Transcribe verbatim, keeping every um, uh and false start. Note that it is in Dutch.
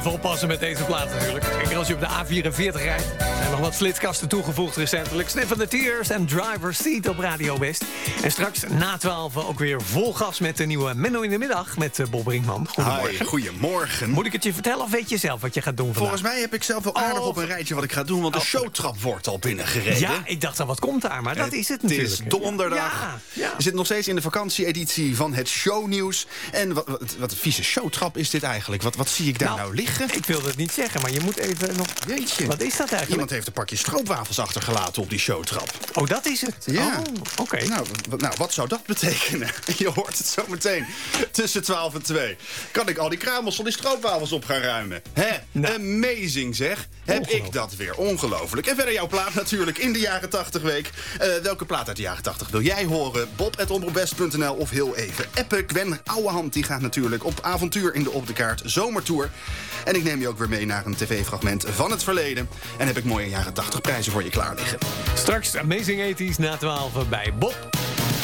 Even oppassen met deze plaat natuurlijk. Zeker als je op de A vierenveertig rijdt. Er zijn nog wat flitskasten toegevoegd recentelijk. Sniff of the Tears en Driver's Seat op Radio West. En straks na twaalf ook weer vol gas met de nieuwe Menno in de Middag met Bob Brinkman. Goedemorgen. Hi, goedemorgen. Moet ik het je vertellen of weet je zelf wat je gaat doen vandaag? Volgens mij heb ik zelf wel aardig Oh. op een rijtje wat ik ga doen, want de Oh. showtrap wordt al binnengereden. Ja, ik dacht al, wat komt daar? Maar dat is het natuurlijk. Het is donderdag. Ja, ja. We zitten nog steeds in de vakantieeditie van het shownieuws. En wat, wat, wat een vieze showtrap is dit eigenlijk? Wat, wat zie ik daar nou, nou liggen? Ik wilde het niet zeggen, maar je moet even nog... Jeetje. Wat is dat eigenlijk? Iemand heeft een pakje stroopwafels achtergelaten op die showtrap. Oh, dat is het? Ja. Oh, oké. Nou, w- nou, wat zou dat betekenen? Je hoort het zo meteen. Tussen twaalf en twee. Kan ik al die kruimels van die stroopwafels op gaan ruimen? Hè? Nou. Amazing zeg. Heb ik dat weer. Ongelooflijk. En verder jouw plaat natuurlijk in de jaren tachtig week. Uh, welke plaat uit de jaren tachtig wil jij horen? bob at omroepwest punt n l of heel even appen. Gwen Ouwehand die gaat natuurlijk op avontuur in de Op de Kaart Zomertour. En ik neem je ook weer mee naar een tv-fragment van het verleden. En heb ik mooie jaren tachtig prijzen voor je klaar liggen. Straks Amazing eighties na twaalf bij Bob